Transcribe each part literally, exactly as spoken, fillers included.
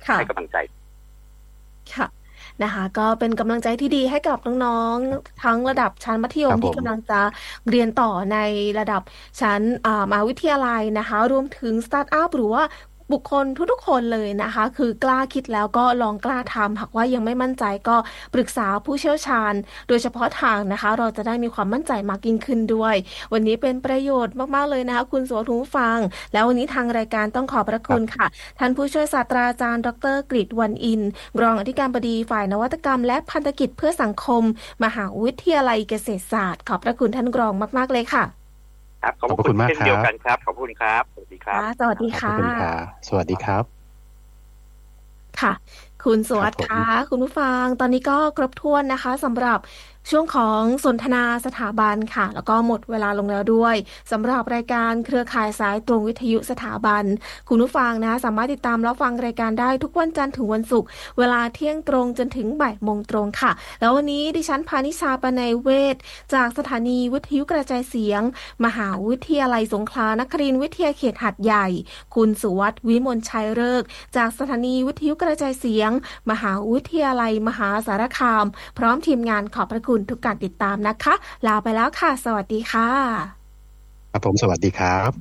ให้กำลังใจค่ะนะคะก็เป็นกำลังใจที่ดีให้กับน้องๆทั้งระดับชั้นมัธยมที่กำลังจะเรียนต่อในระดับชั้นมหาวิทยาลัยนะคะรวมถึงสตาร์ทอัพหรือว่าบุคคลทุกๆคนเลยนะคะคือกล้าคิดแล้วก็ลองกล้าทำหากว่ายังไม่มั่นใจก็ปรึกษาผู้เชี่ยวชาญโดยเฉพาะทางนะคะเราจะได้มีความมั่นใจมากยิ่งขึ้นด้วยวันนี้เป็นประโยชน์มากๆเลยนะคะคุณสุวัสดิ์ผู้ฟังแล้ววันนี้ทางรายการต้องขอบพระคุณค่ะท่านผู้ช่วยศาสตราจารย์ดรกฤษวรรณอินทร์รองอธิการบดีฝ่ายนวัตกรรมและพันธกิจเพื่อสังคมมหาวิทยาลัยเกษตรศาสตร์ขอบพระคุณท่านรองมากๆเลยค่ะครับขอบคุณมากครับเช่นเดียวกันครับขอบคุณครับสวัสดีครับสวัสดีค่ะสวัสดีครับค่ะคุณสวัสดิ์ค่ะคุณผู้ฟังตอนนี้ก็ครบถ้วนนะคะสำหรับช่วงของสนทนาสถาบันค่ะแล้วก็หมดเวลาลงแล้วด้วยสำหรับรายการเครือข่ายสายตรงวิทยุสถาบันคุณผู้ฟังนะสามารถติดตามรับฟังรายการได้ทุกวันจันทร์ถึงวันศุกร์เวลาเที่ยงตรงจนถึงบ่ายโมงตรงค่ะแล้ววันนี้ดิฉันพานิชาปนัยเวชจากสถานีวิทยุกระจายเสียงมหาวิทยาลัยสงขลานครินทร์วิทยาเขตหาดใหญ่คุณสุวัสดิ์วิมลชัยฤกษ์จากสถานีวิทยุกระจายเสียงมหาวิทยาลัยมหาสารคามพร้อมทีมงานขอบพระคุณทุกการติดตามนะคะลาไปแล้วค่ะสวัสดีค่ะครับผมสวัสดีครับ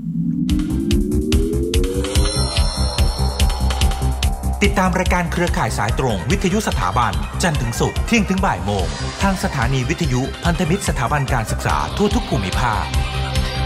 ติดตามรายการเครือข่ายสายตรงวิทยุสถาบันจันทร์ถึงศุกร์เที่ยงถึงบ่ายโมงทางสถานีวิทยุพันธมิตรสถาบันการศึกษาทั่วทุกภูมิภาค